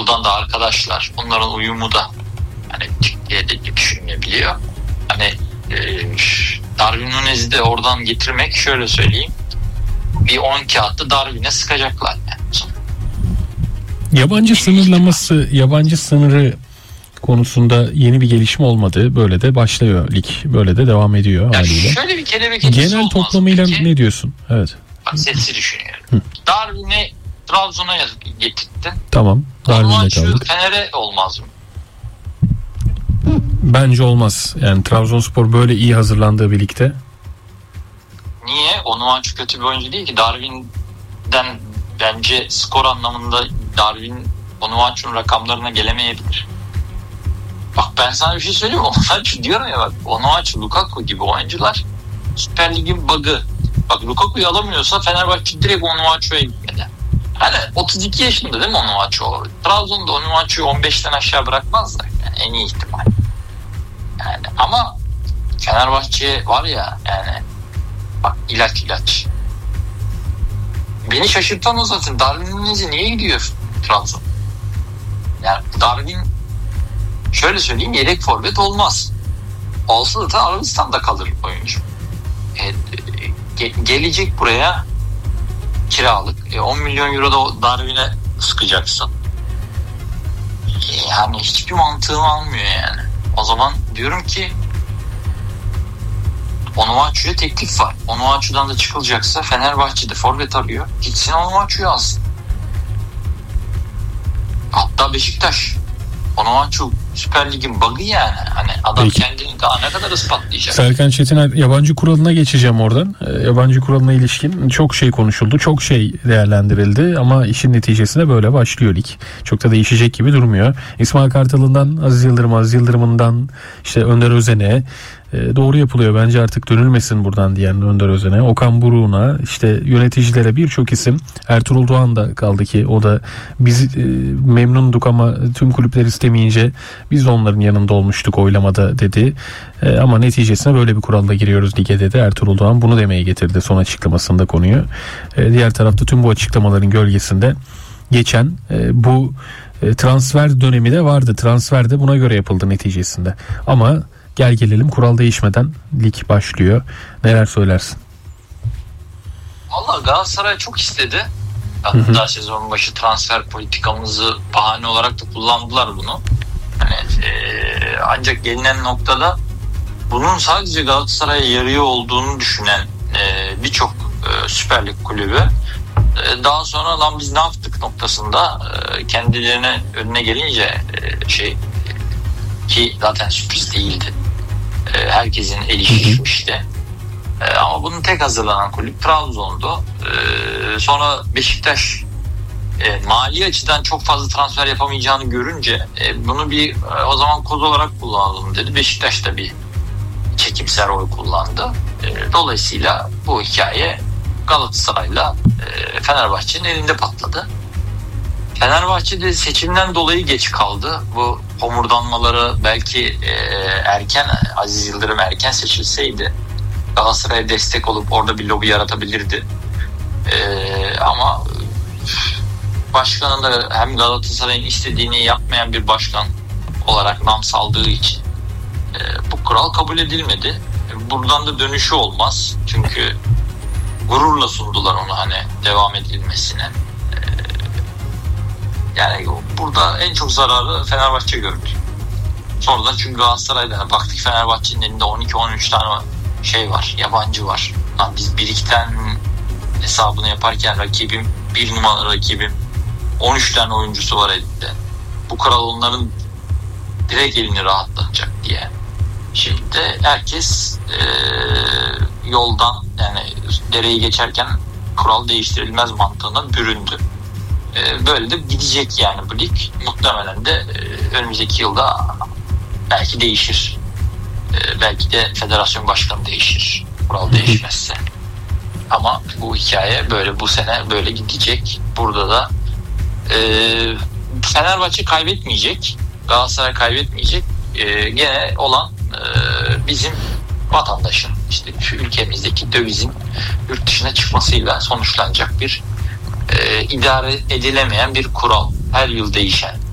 buradan da arkadaşlar, bunların uyumu da hani Türkiye'de düşünülebiliyor. Hani Darwin Nunez'i de oradan getirmek, şöyle söyleyeyim, bir 10 kağıtta Darwin'e sıkacaklar yani. Yabancı sınırı konusunda yeni bir gelişme olmadı. Böyle de başlıyor lig. Böyle de devam ediyor yani haliyle. Şöyle bir kelebek etkisi genel olmaz. toplamıyla ne diyorsun? Evet. Sesi düşünüyorum. Darwin'i Trabzon'a getirdin. Tamam. Darwin'de kaldık. Fener'e olmaz mı? Bence olmaz. Yani Trabzonspor böyle iyi hazırlandığı birlikte. Niye? Onuachu kötü bir oyuncu değil ki. Darwin'den bence skor anlamında Darwin Onuachu'nun rakamlarına gelemeyebilir. Bak ben sana bir şey söyleyeyim mi? Onuachu diyorum ya, bak. Onuachu, Lukaku gibi oyuncular Süper Lig'in bug'ı. Bak Lukaku'yu alamıyorsa Fenerbahçe direkt Onuachu'ya gitmedi. Hani 32 yaşında değil mi Onuachu? Trabzon'da Onuachu'yu 15'ten aşağı bırakmazlar. Yani en iyi ihtimal. Yani ama Fenerbahçe var ya, yani bak ilaç. Beni şaşırtan o zaten. Darwin Nunez'i niye gidiyor Trabzon? Yani Darwin, şöyle söyleyeyim, yedek forvet olmaz. Olsa da Arabistan'da kalır oyuncu. Gelecek buraya kiralık. 10 milyon euro da Darwin'e sıkacaksın. Yani hiçbir mantığım almıyor yani. O zaman diyorum ki Onuachu'ya teklif var. Onuachu'dan da çıkılacaksa Fenerbahçe'de forvet arıyor. Gitsin Onuachu'yu alsın. Hatta Beşiktaş. Onuachu Süper Lig'in bug'ı yani. Hani adam peki, kendini daha ne kadar ispatlayacak? Serkan Çetiner, yabancı kuralına geçeceğim oradan. Yabancı kuralına ilişkin çok şey konuşuldu. Çok şey değerlendirildi ama işin neticesinde böyle başlıyor lig. Çok da değişecek gibi durmuyor. İsmail Kartal'ından Aziz Yıldırım'ından işte Önder Özen'e doğru yapılıyor. Bence artık dönülmesin buradan diyen Önder Özen'e, Okan Buruk'una, işte yöneticilere birçok isim, Ertuğrul Doğan da kaldı ki o da biz memnunduk ama tüm kulüpler istemeyince biz de onların yanında olmuştuk oylamada dedi. Ama neticesinde böyle bir kuralla giriyoruz lige dedi. Ertuğrul Doğan bunu demeye getirdi son açıklamasında konuyu. Diğer tarafta tüm bu açıklamaların gölgesinde geçen bu transfer dönemi de vardı. Transfer de buna göre yapıldı neticesinde. Ama gel gelelim kural değişmeden lig başlıyor. Neler söylersin? Vallahi Galatasaray çok istedi. Hatta sezon başı transfer politikamızı bahane olarak da kullandılar bunu. Hani, ancak gelinen noktada bunun sadece Galatasaray'a yarıyor olduğunu düşünen birçok Süper Lig kulübü daha sonra lan biz ne yaptık noktasında kendilerine önüne gelince ki zaten sürpriz değildi. Herkesin eli şişmişti. Ama bunun tek hazırlanan kulüp Trabzon'du. Sonra Beşiktaş mali açıdan çok fazla transfer yapamayacağını görünce bunu bir o zaman koz olarak kullanalım dedi. Beşiktaş da bir çekimser oy kullandı. Dolayısıyla bu hikaye Galatasaray'la Fenerbahçe'nin elinde patladı. Fenerbahçe'de seçimden dolayı geç kaldı. Bu homurdanmaları belki erken, Aziz Yıldırım erken seçilseydi Galatasaray'a destek olup orada bir lobi yaratabilirdi. Ama başkanın da hem Galatasaray'ın istediğini yapmayan bir başkan olarak nam saldığı için bu kural kabul edilmedi. Buradan da dönüşü olmaz. Çünkü gururla sundular onu hani devam edilmesine. Yani burada en çok zararı Fenerbahçe gördü. Sonradan çünkü Galatasaray'da baktık Fenerbahçe'nin elinde 12-13 tane şey var, yabancı var. Lan biz 1-2'den hesabını yaparken rakibim, bir numaralı rakibim 13 tane oyuncusu var elinde. Bu kural onların direkt elini rahatlatacak diye. Şimdi de herkes yoldan, yani dereyi geçerken kural değiştirilmez mantığına büründü. Böyle de gidecek yani bu lig. Muhtemelen de önümüzdeki yılda belki değişir. Belki de federasyon başkanı değişir. Kural değişmezse. Ama bu hikaye böyle, bu sene böyle gidecek. Burada da Fenerbahçe kaybetmeyecek. Galatasaray kaybetmeyecek. Gene olan bizim vatandaşın, işte şu ülkemizdeki dövizin yurt dışına çıkmasıyla sonuçlanacak bir idare edilemeyen bir kural. Her yıl değişen.